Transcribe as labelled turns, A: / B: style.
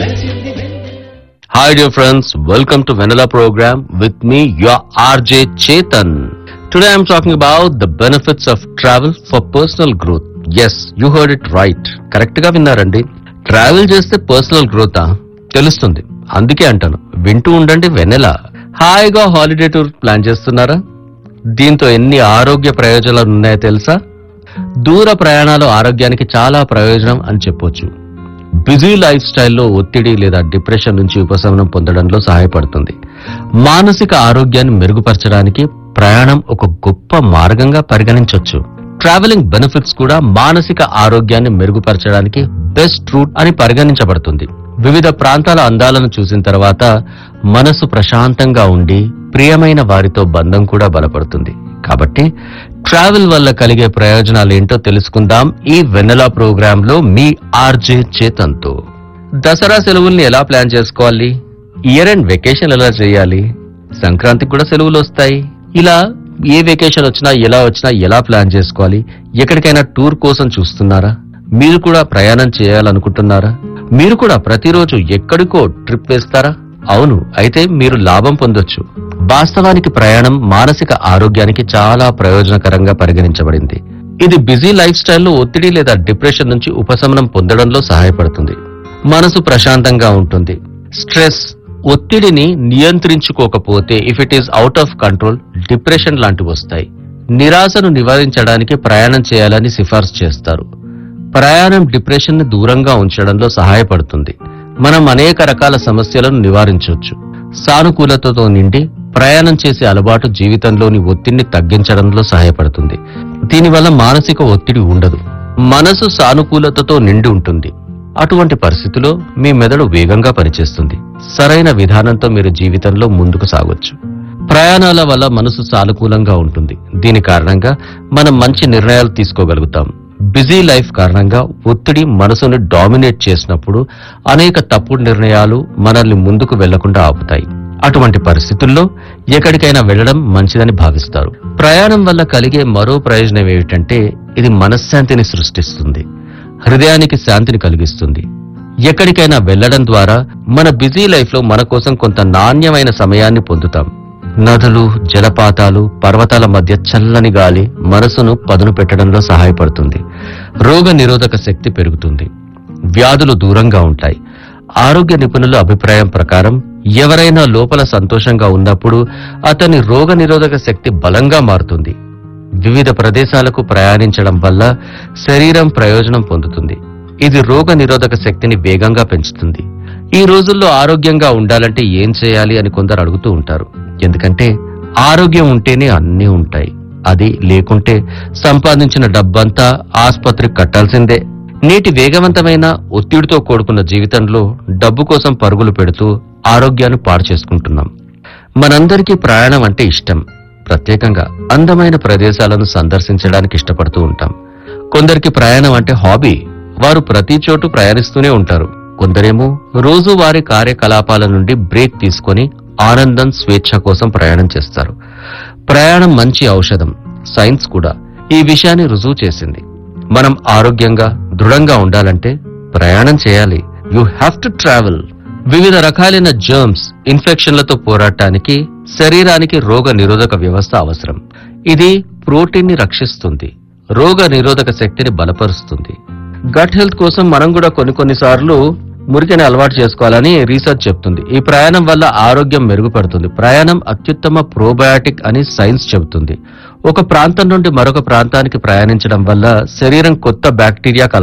A: Hi dear friends, welcome to Vanilla program with me, your RJ Chetan. Today I am talking about the benefits of travel for personal growth. Yes, you heard it right. Correct గా విన్నారండి. Travel చేస్తే personal growth తెలుస్తుంది. అందుకే అంటాను, వింటూ ఉండండి వెన్నెల. హాయిగా holiday tour plan చేస్తున్నారా? దీంతో ఎన్ని ఆరోగ్య ప్రయోజనాలు ఉన్నాయో తెలుసా? దూర ప్రయాణాలు ఆరోగ్యానికి చాలా ప్రయోజనం అని చెప్పొచ్చు. బిజీ లైఫ్ స్టైల్లో ఒత్తిడి లేదా డిప్రెషన్ నుంచి ఉపశమనం పొందడంలో సహాయపడుతుంది. మానసిక ఆరోగ్యాన్ని మెరుగుపరచడానికి ప్రయాణం ఒక గొప్ప మార్గంగా పరిగణించొచ్చు. ట్రావెలింగ్ బెనిఫిట్స్ కూడా మానసిక ఆరోగ్యాన్ని మెరుగుపరచడానికి బెస్ట్ రూట్ అని పరిగణించబడుతుంది. వివిధ ప్రాంతాల అందాలను చూసిన తర్వాత మనసు ప్రశాంతంగా ఉండి ప్రియమైన వారితో బంధం కూడా బలపడుతుంది. కాబట్టి ట్రావెల్ వల్ల కలిగే ప్రయోజనాలేంటో తెలుసుకుందాం ఈ వెన్నెలా ప్రోగ్రామ్ లో మీ ఆర్జే చేతన్తో. దసరా సెలవుల్ని ఎలా ప్లాన్ చేసుకోవాలి? ఇయర్ ఎండ్ వెకేషన్ ఎలా చేయాలి? సంక్రాంతికి కూడా సెలవులు వస్తాయి. ఇలా ఏ వెకేషన్ వచ్చినా ఎలా ప్లాన్ చేసుకోవాలి? ఎక్కడికైనా టూర్ కోసం చూస్తున్నారా? మీరు కూడా ప్రయాణం చేయాలనుకుంటున్నారా? మీరు కూడా ప్రతిరోజు ఎక్కడికో ట్రిప్ వేస్తారా? అవును, అయితే మీరు లాభం పొందొచ్చు. వాస్తవానికి ప్రయాణం మానసిక ఆరోగ్యానికి చాలా ప్రయోజనకరంగా పరిగణించబడింది. ఇది బిజీ లైఫ్ స్టైల్లో ఒత్తిడి లేదా డిప్రెషన్ నుంచి ఉపశమనం పొందడంలో సహాయపడుతుంది. మనసు ప్రశాంతంగా ఉంటుంది. స్ట్రెస్, ఒత్తిడిని నియంత్రించుకోకపోతే if it is out of control depression లాంటివి వస్తాయి. నిరాశను నివారించడానికి ప్రయాణం చేయాలని సిఫార్సు చేస్తారు. ప్రయాణం డిప్రెషన్ ని దూరంగా ఉంచడంలో సహాయపడుతుంది. మనం అనేక రకాల సమస్యలను నివారించవచ్చు. సానుకూలతతో నిండి ప్రయాణం చేసే అలవాటు జీవితంలోని ఒత్తిడిని తగ్గించడంలో సహాయపడుతుంది. దీనివల్ల మానసిక ఒత్తిడి ఉండదు. మనసు సానుకూలతతో నిండి ఉంటుంది. అటువంటి పరిస్థితిలో మీ మెదడు వేగంగా పనిచేస్తుంది. సరైన విధానంతో మీరు జీవితంలో ముందుకు సాగొచ్చు. ప్రయాణాల వల్ల మనసు సానుకూలంగా ఉంటుంది. దీని కారణంగా మనం మంచి నిర్ణయాలు తీసుకోగలుగుతాం. బిజీ లైఫ్ కారణంగా ఒత్తిడి మనసును డామినేట్ చేసినప్పుడు అనేక తప్పుడు నిర్ణయాలు మనల్ని ముందుకు వెళ్లకుండా ఆపుతాయి. అటువంటి పరిస్థితుల్లో ఎక్కడికైనా వెళ్లడం మంచిదని భావిస్తారు. ప్రయాణం వల్ల కలిగే మరో ప్రయోజనం ఏమిటంటే ఇది మనశ్శాంతిని సృష్టిస్తుంది. హృదయానికి శాంతిని కలిగిస్తుంది. ఎక్కడికైనా వెళ్లడం ద్వారా మన బిజీ లైఫ్ లో మన కోసం కొంత నాణ్యమైన సమయాన్ని పొందుతాం. నదులు, జలపాతాలు, పర్వతాల మధ్య చల్లని గాలి మనసును పదును పెట్టడంలో సహాయపడుతుంది. రోగ నిరోధక శక్తి పెరుగుతుంది. వ్యాధులు దూరంగా ఉంటాయి. ఆరోగ్య నిపుణుల అభిప్రాయం ప్రకారం ఎవరైనా లోపల సంతోషంగా ఉన్నప్పుడు అతని రోగ నిరోధక శక్తి బలంగా మారుతుంది. వివిధ ప్రదేశాలకు ప్రయాణించడం వల్ల శరీరం ప్రయోజనం పొందుతుంది. ఇది రోగ నిరోధక శక్తిని వేగంగా పెంచుతుంది. ఈ రోజుల్లో ఆరోగ్యంగా ఉండాలంటే ఏం చేయాలి అని కొందరు అడుగుతూ ఉంటారు. ఎందుకంటే ఆరోగ్యం ఉంటేనే అన్నీ ఉంటాయి. అది లేకుంటే సంపాదించిన డబ్బంతా ఆస్పత్రికి కట్టాల్సిందే. నేటి వేగవంతమైన ఒత్తిడితో కూడుకున్న జీవితంలో డబ్బు కోసం పరుగులు పెడుతూ ఆరోగ్యాన్ని పాడు చేసుకుంటున్నాం. మనందరికీ ప్రయాణం అంటే ఇష్టం. ప్రత్యేకంగా అందమైన ప్రదేశాలను సందర్శించడానికి ఇష్టపడుతూ ఉంటాం. కొందరికి ప్రయాణం అంటే హాబీ. వారు ప్రతి చోటు ప్రయాణిస్తూనే ఉంటారు. కొందరేమో రోజువారీ కార్యకలాపాల నుండి బ్రేక్ తీసుకొని ఆనందం, స్వేచ్ఛ కోసం ప్రయాణం చేస్తారు. ప్రయాణం మంచి ఔషధం. సైన్స్ కూడా ఈ విషయాన్ని రుజువు చేసింది. మనం ఆరోగ్యంగా, దృఢంగా ఉండాలంటే ప్రయాణం చేయాలి. You have to travel. వివిధ రకాలైన జర్మ్స్, ఇన్ఫెక్షన్లతో పోరాటానికి శరీరానికి రోగ నిరోధక వ్యవస్థ అవసరం. ఇది ప్రోటీన్ ని రక్షిస్తుంది. రోగ నిరోధక శక్తిని బలపరుస్తుంది. గట్ హెల్త్ కోసం మనం కూడా కొన్నిసార్లు మురికిని అలవాటు చేసుకోవాలని రీసెర్చ్ చెప్తుంది. ఈ ప్రయాణం వల్ల ఆరోగ్యం మెరుగుపడుతుంది. ప్రయాణం అత్యుత్తమ ప్రోబయాటిక్ అని సైన్స్ చెబుతుంది. ఒక ప్రాంతం నుండి మరొక ప్రాంతానికి ప్రయాణించడం వల్ల శరీరం కొత్త బ్యాక్టీరియా